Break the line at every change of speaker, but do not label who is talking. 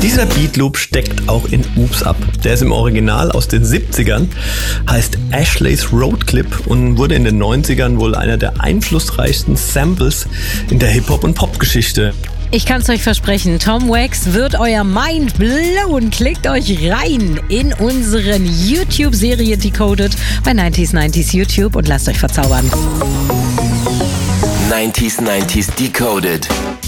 Dieser Beatloop steckt auch in Oops Up. Der ist im Original aus den 70ern, heißt Ashley's Road Clip und wurde in den 90ern wohl einer der einflussreichsten Samples in der Hip-Hop- und Pop-Geschichte.
Ich kann's euch versprechen, Tom Wax wird euer Mind blown. Klickt euch rein in unseren YouTube-Serie Decoded bei 90s YouTube und lasst euch verzaubern.
90s Decoded.